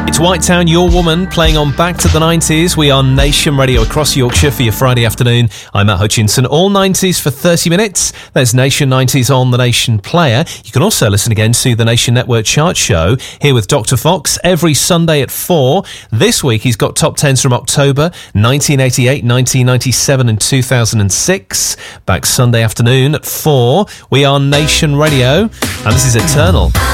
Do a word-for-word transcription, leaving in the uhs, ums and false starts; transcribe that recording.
It's Whitetown, Your Woman, playing on Back to the nineties. We are Nation Radio across Yorkshire for your Friday afternoon. I'm Matt Hutchinson. All nineties for thirty minutes. There's Nation nineties on the Nation Player. You can also listen again to the Nation Network Chart Show here with Doctor Fox every Sunday at four. This week he's got top tens from October, nineteen eighty-eight, nineteen ninety-seven and two thousand six. Back Sunday afternoon at four. We are Nation Radio, and this is Eternal.